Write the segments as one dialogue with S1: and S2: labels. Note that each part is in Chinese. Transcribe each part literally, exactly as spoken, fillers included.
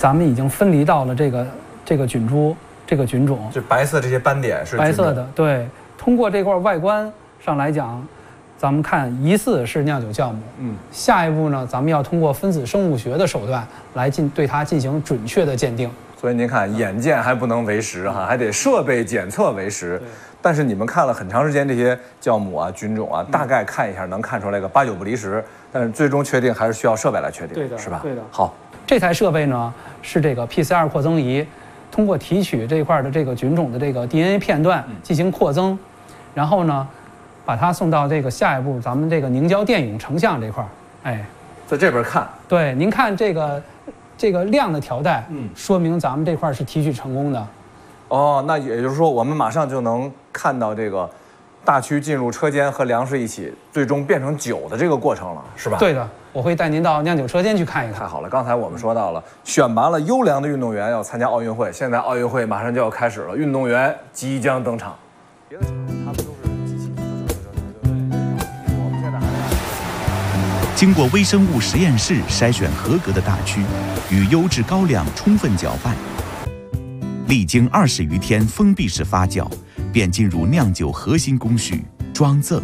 S1: 咱们已经分离到了这个这个菌株这个菌种，
S2: 就白色这些斑点是
S1: 白色的。对，通过这块外观上来讲，咱们看疑似是酿酒酵母。嗯，下一步呢，咱们要通过分子生物学的手段来进对它进行准确的鉴定。
S2: 所以您看，眼见还不能为实哈，还得设备检测为实。但是你们看了很长时间这些酵母啊、菌种啊，大概看一下能看出来个八九不离十。但是最终确定还是需要设备来确定，
S1: 对的，
S2: 是吧？
S1: 对的。
S2: 好，
S1: 这台设备呢是这个 P C R 扩增仪，通过提取这块的这个菌种的这个 D N A 片段进行扩增，然后呢，把它送到这个下一步咱们这个凝胶电泳成像这块儿。哎，
S2: 在这边看，
S1: 对，您看这个这个亮的条带，嗯，说明咱们这块是提取成功的。
S2: 哦，那也就是说，我们马上就能看到这个大曲进入车间和粮食一起，最终变成酒的这个过程了，是吧？
S1: 对的，我会带您到酿酒车间去看一看。
S2: 太好了，刚才我们说到了，选拔了优良的运动员要参加奥运会，现在奥运会马上就要开始了，运动员即将登场。别的场他们都是机器，我们现在还
S3: 经过微生物实验室筛选合格的大曲，与优质高粱充分搅拌。历经二十余天封闭式发酵，便进入酿酒核心工序装赠。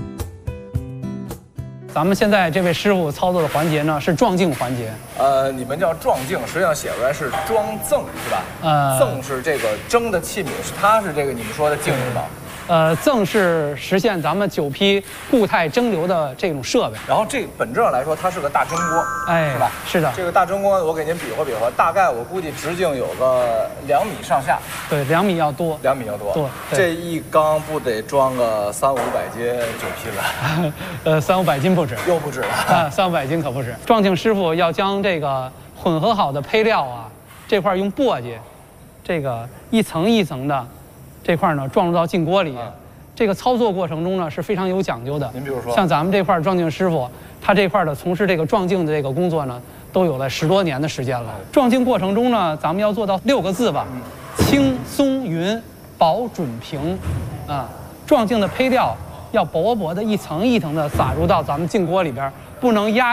S1: 咱们现在这位师傅操作的环节呢是撞镜环节。
S2: 呃，你们叫撞镜，实际上写出来是装赠，是吧？呃，赠是这个蒸的器皿，是它是这个你们说的镜是吧？
S1: 呃，赠是实现咱们酒批固态蒸馏的这种设备。
S2: 然后这本质上来说，它是个大蒸锅，
S1: 哎，
S2: 是吧？
S1: 是的。
S2: 这个大蒸锅，我给您比划比划，大概我估计直径有个两米上下。
S1: 对，两米要多。
S2: 两米要多。
S1: 多。
S2: 这一缸不得装个三五百斤酒批子？
S1: 呃，三五百斤不止。
S2: 又不止了。
S1: 啊，三五百斤可不止。撞镜师傅要将这个混合好的胚料啊，这块用簸箕，这个一层一层的。这块呢撞入到镜锅里，啊、这个操作过程中呢是非常有讲究的。
S2: 您比如说，
S1: 像咱们这块撞镜师傅，他这块的从事这个撞镜的这个工作呢，都有了十多年的时间了。撞镜过程中呢，咱们要做到六个字吧：轻松匀、保准平。啊，撞镜的胚料要薄薄的一层一层的撒入到咱们镜锅里边，不能压。